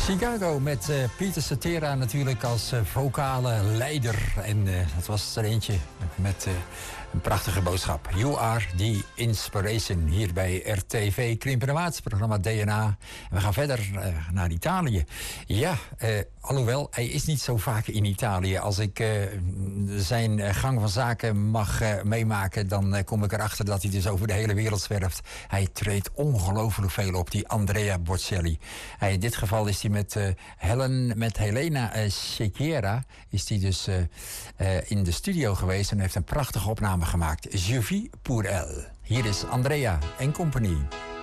Chicago met Peter Cetera natuurlijk als vocale leider. En dat was er eentje met een prachtige boodschap. You are the inspiration hier bij RTV Krimpen en Maats, programma DNA. En we gaan verder naar Italië. Ja, alhoewel, hij is niet zo vaak in Italië. Als ik zijn gang van zaken mag meemaken, dan kom ik erachter dat hij dus over de hele wereld zwerft. Hij treedt ongelooflijk veel op, die Andrea Bocelli. In dit geval is hij met Helena Sequeira is hij dus in de studio geweest en heeft een prachtige opname gemaakt. Je vis pour elle. Hier is Andrea en compagnie.